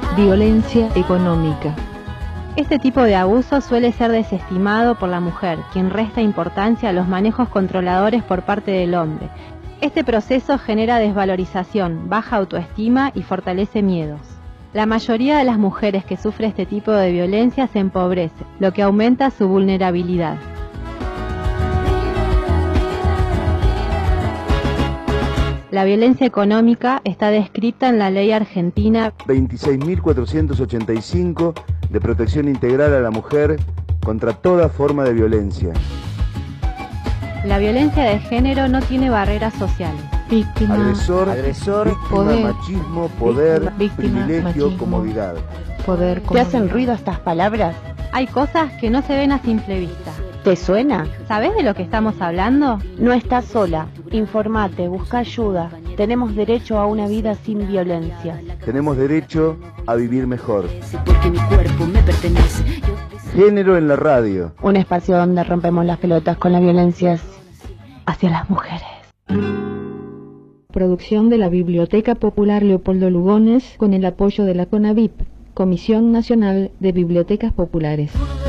Violencia económica. Este tipo de abuso suele ser desestimado por la mujer, quien resta importancia a los manejos controladores por parte del hombre. Este proceso genera desvalorización, baja autoestima y fortalece miedos. La mayoría de las mujeres que sufren este tipo de violencia se empobrece, lo que aumenta su vulnerabilidad. La violencia económica está descrita en la ley argentina 26.485 de protección integral a la mujer contra toda forma de violencia. La violencia de género no tiene barreras sociales. Víctima, Agresor, víctima, poder, machismo, poder, víctima, privilegio, machismo, comodidad. poder, ¿Te hacen ruido estas palabras? Hay cosas que no se ven a simple vista. ¿Te suena? ¿Sabés de lo que estamos hablando? No estás sola. Informate, busca ayuda. Tenemos derecho a una vida sin violencia. Tenemos derecho a vivir mejor. Porque mi cuerpo me pertenece. Género en la radio. Un espacio donde rompemos las pelotas con las violencias hacia las mujeres. Producción de la Biblioteca Popular Leopoldo Lugones con el apoyo de la CONAVIP, Comisión Nacional de Bibliotecas Populares.